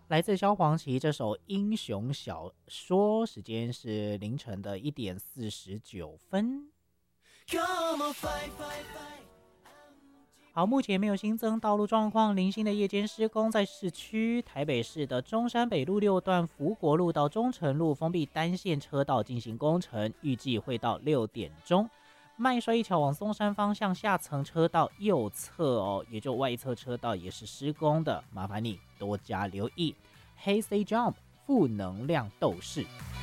来自萧煌奇这首《英雄小说》，时间是凌晨的1:49。好，目前没有新增道路状况，零星的夜间施工在市区台北市的中山北路6段福国路到中城路封闭单线车道进行工程，预计会到6点钟。麦帅一桥往松山方向下层车道右侧也就外侧车道也是施工的，麻烦你多加留意。Hey Say Jump 负能量斗士。